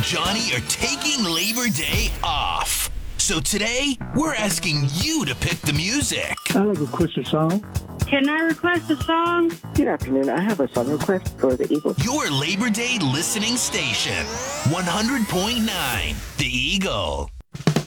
Johnny are taking Labor Day off. So today, we're asking you to pick the music. I like a Christian song. Can I request a song? Good afternoon. I have a song request for the Eagles. Your Labor Day listening station, 100.9 The Eagle.